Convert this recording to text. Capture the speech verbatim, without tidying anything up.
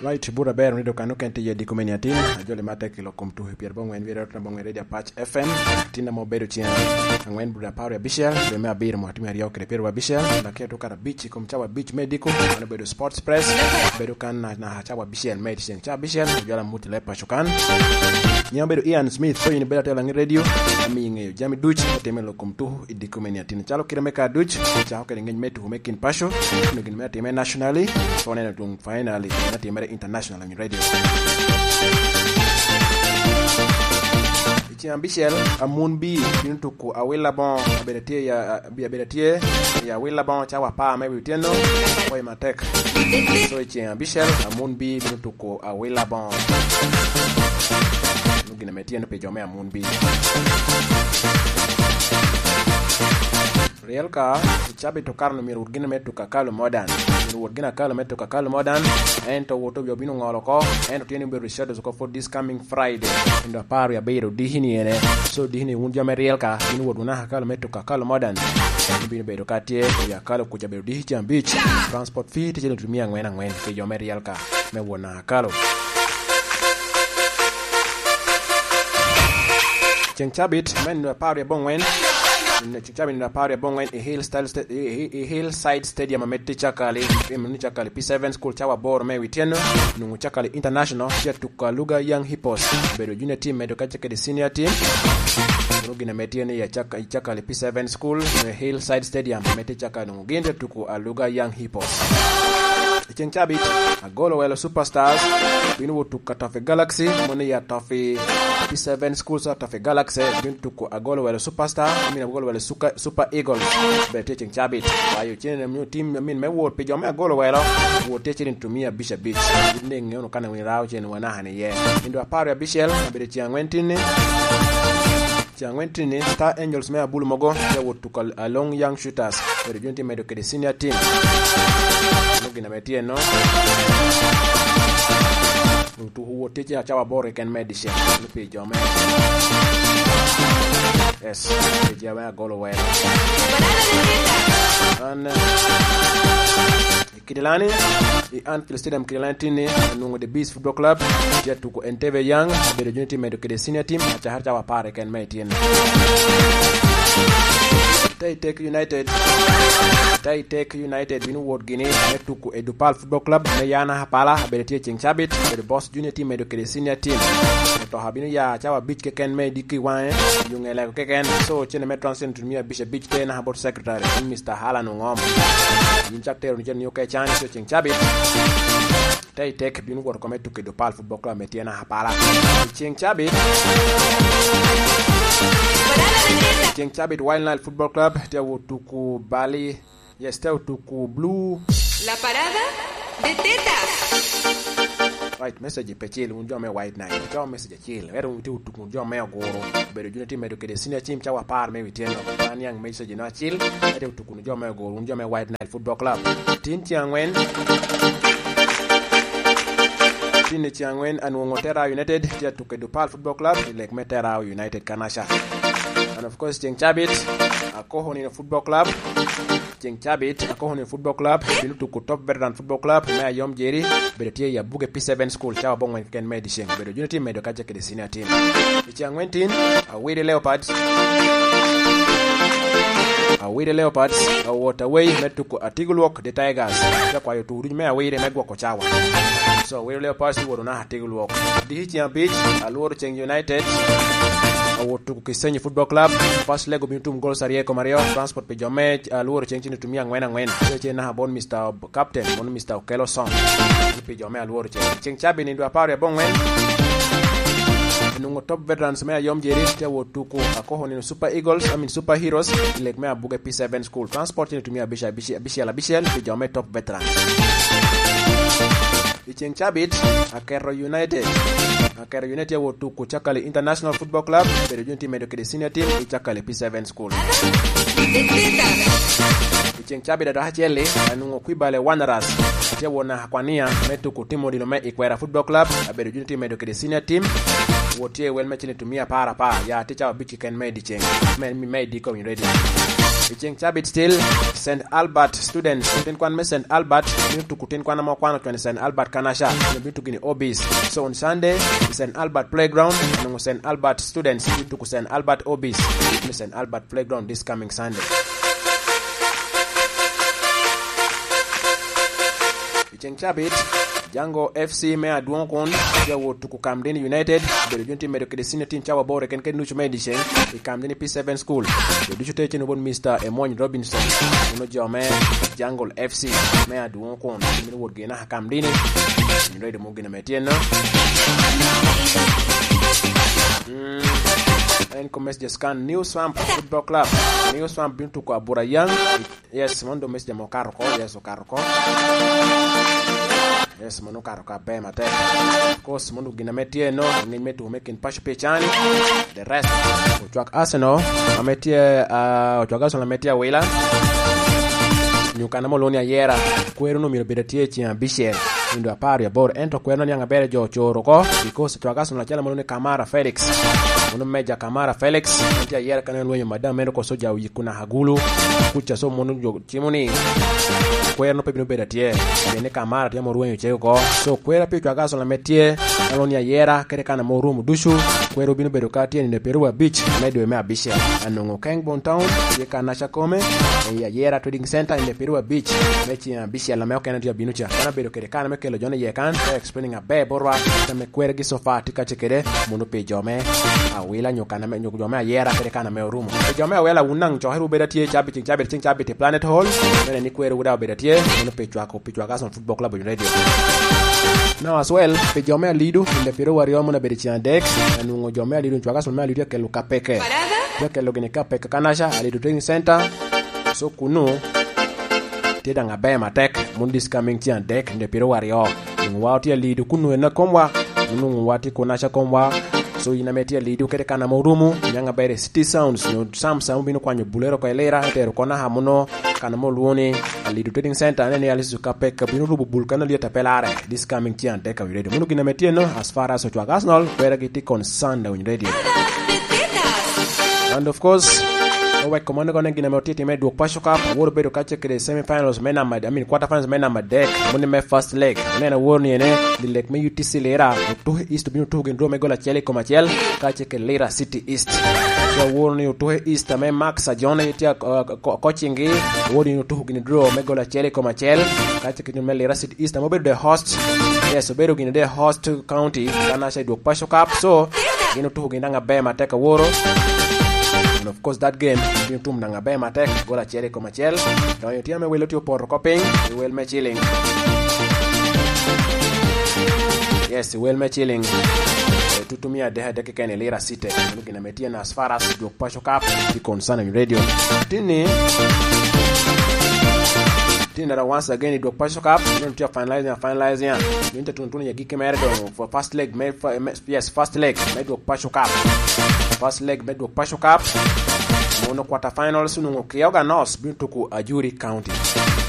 Right, bura ber nido kanu kenti ye dikumeni atin ajole mate kilo kumtu pier bongwen video na bongwen radio patch F M tinda mo bedo tia ngwen bura power ya bishel be me abir mo timia riyo kre pier wa bishel na keto kara beach kumchawa beach medical na bedo sports press bedo kan na na chawa bishel medicine cha bishel jala muti lepa shukan nyam bedo Ian Smith so ni bela tela ngi radio ami ngi jami duch temelo kumtu dikumeni atin chalo kiremeka duch cha ko ngi metu humekin pasho ngin meti me nationally so ne tung finally na timere international on radio. Ichi ambitiel amun bi bintu ko awela bon aberetie ya bi aberetie ya wela bon chawa pa me bitendo boy matek. So ichi ambitiel amun bi bintu ko awela bon ngina metien pe jome amun bi. Real ka chabe to karno mi urgina metu kakalo modern mi urgina kalo metu kakalo modern ento woto bi obino ngolo ko ento tieni be research ko for this coming Friday ndo paru ya beiro dihini ene so dihini unja me real ka mi woduna kakalo metu kakalo modern bi beiro katie ya kalo kuja beiro dihi jam beach transport fee tijelo tumia ngwena ngwen ke yo me real ka me wona kalo Cheng Chabit men ndo paru ya bongwen na chichabi na pare bonga e hill style e hillside stadium ameti chakali emni chakali P seven school chawa bor me witeno nungu chakali international ya tukaluga young hippos bedo junior team medo kachake the senior team rugina metiene ya chaka chakali P seven school e hillside stadium ameti chakali nungu gende tuku aluga young hippos Chenchabi agolo welo superstars binu tukatafe galaxy mone ya tafe P seven schools out of galaxy bintu ko agolo welo superstar amina agolo welo super, super eagles bete Chenchabi ayo chene mu team amin me word pe jome agolo welo wo teaching tumia bisha beach ndenge ngono kana winirao chene wana hane ye ndo aparo ya bishel abere chiangwentine chiangwentine Star Angels me abulu mogo ya wotukal along young shooters bere junti medo ke senior team ngina metie no tu huo teacher chawa bore can medicine lupi jome yes teacher wa golo wa an Kidilani i Anfield Stadium Kidilani nungo the Beast Football Club ya tuko Entebbe Young bedo unity medo ke senior team acha harta wa pare can metie Tai Tech United Tai Tech United binu word gini metuku Edupal Football Club me yana hapala aberetie Chenchabi the boss junior team medo ke senior team to habinu ya chawa beach keken me diki wan yungela keken so chene metransen tumia bisha beach tena habot secretary Mister Hala ngom inchakter ni chen yoke chani so Chenchabi Tai Tech binu word ko metuku Edupal Football Club metiana hapala Chenchabi Chenchabi Wildlife Football Club te tuku Bali yes te tuku Blue La parada de tetas right message pechile unjo me white night cho message chile ero uti tuku unjo me goro bedo unity medo ke senior team chawa par me witeno ani yang message na chile ero tuku unjo me goro unjo me white night football club tin tiangwen tin tiangwen anu ngotera United te tuku Edupal Football Club like Metera United Kanasha. And of course, Chenchabi, a Kohoni Football Club. Chenchabi, a Kohoni Football Club. Binu to top veteran football club. Mea Yom Jerry. Beretie ya Buge P seven school. Chawa Bongwen Ken Medicine. Bedo unity medo kache ke the senior team. Ichiangwentin, a Wade Leopards. A Wade Leopards. A Waterway. Metuko Atigulwok the Tigers. Kwa yotu urujime a Wade Megwa Kochawa. So Wade Leopards would not Atigulwok. Dihichiang Beach. Aluoro Cheng United. Awotuku Kisenyi Football Club first leg bintum goal sarieko Mario transport pe jome aluoro chengchini tumia ngwena ngwena cheche na bon Mister Captain bon Mister Okelo Song pe jome aluoro cheng Chenchabi ni ndo apare bongwen nungo top veterans me Yom Jerry te wotuku akoho ni Super Eagles I mean Super Heroes like me Buge P seven school transport ni tumia bisha bisha bisha la bisha pe jome top veterans Chenchabi Akero United Akero United wotuku chakale International Football Club bedo unity medo ke senior team chakale P seven school Chenchabi da hachele anungo kwibale Wanderers te wona kwania metuku timu dilome Ikwera Football Club bedo unity medo ke senior team wotie wel mechini tumia para pa ya teacher bichi ken medi cheng men mi medi ko ready Ijeng chabit still Saint Albert students ten kwan me Saint Albert bin tuku ten kwan ma kwan to Saint Albert Kanasha bin tuku ni Obis. So on Sunday Saint Albert playground no Saint Albert students bin tuku Saint Albert Obis ni Saint Albert playground this coming Sunday. Ijeng chabit Jango F C me aduon kon ya wo tuku Camden United be junti me de senior team chawa bore ken ken nuchu me di shen e Camden P seven school be du chute chen bon Mister Emon Robinson no jome Jango F C me aduon kon me wo gena Camden ni ready mo gena metien mm en commerce de scan New Swamp Football Club New Swamp bintu ko Abura Young yes mondo mes de mo karko yes o karko yes manu karo ka be mate of course manu gina metie no ni metu making pash pechani the rest uchwak Arsenal ametie uh uchwak Arsenal ametie wela nyukana molonia yera kwero no mirobedatie chi ambishe ndo apari ya bor ento kwero nyanga bere jo choro ko because uchwak Arsenal chala molone Kamara Felix uno meja Kamara Felix ntia yera kana lwenye madam mendo ko soja uyikuna hagulu kucha so monu jo chimuni kwero no pepino bedatie ne Kamara tia morwenyo cheko so kwera pio uchwak Arsenal metie alonia yera kere kana morumu dushu kwero bino bedokati ni Perua Beach medo me abishe anongo Kangbourne Town yeka nasha kome ya yera trading center in Perua Beach mechi abishe la meo kana tia binucha kana bedo kere kana mekelo jone yekan explaining a be borwa tame kwere gi sofa tika chekere mono pe jome awila nyokana me nyokjome yera kere kana me rumu jome awela unang jo heru bedatie chabi ting chabi ting chabi te Planet Hall mene ni kwere uda bedatie mono pe chwako pe chwaka son football club radio. Now as well, pe jomea lidu in Perua wario mona berichia deck anungo jomea lidu chwaka son lidu ke luka peke ya ke logene ka peke kanasha alidu training center so kuno teda ngabe matek mundis coming tia deck in Perua wario ngwati lidu kuno na komwa nungu wati konasha komwa so inametia lidu kere kana morumu nyanga bere city sounds no sam sam bino kwanyo bulero ko elera tero kona hamuno kana moluoni alidu trading center nene alisu kapeka bino rubu bulkana lieta pelare this coming tian deka we radio munugi nametia no as far as to Arsenal where get concerned on radio and of course owe komando kone gina motiti me do pasho cup woro bedo kache kede semi finals mena mad I mean quarter finals mena madek muni me first leg nena woni ene di leg me U T C lera to east bino to gendro me gola chele komachel kache ke lera City East so woni to east me Max Ajona yitia coaching woni to gendro me gola chele komachel kache ke me lera City East mo bedo the host yes bedo gina the host county kana sai do pasho cup so gino to gendanga be mateka woro. And of course that game you tum nanga be matek gola chere ko machel do yo tiame welo tio por coping well me chilling yes well me chilling tutumia de de kene lera city ngina metia na as far as do pasho cup di concern in radio tini tini once again do pasho cup you to finalizing finalizing you to tuntuni ya gike merdo for first leg me yes first leg me do pasho cup first leg me do pasho cup mono quarter finals nungo Kyoga North bintuku Ajuri County